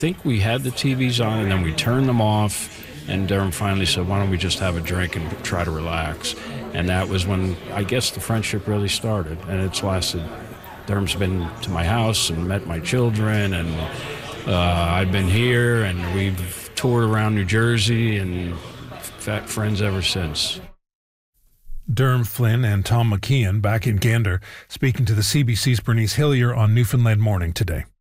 think we had the TVs on and then we turned them off. And Durham finally said, why don't we just have a drink and try to relax? And that was when I guess the friendship really started. And it's lasted. Durham's been to my house and met my children. And I've been here and we've toured around New Jersey and friends ever since. Durham Flynn and Tom McKeon back in Gander speaking to the CBC's Bernice Hillier on Newfoundland Morning today.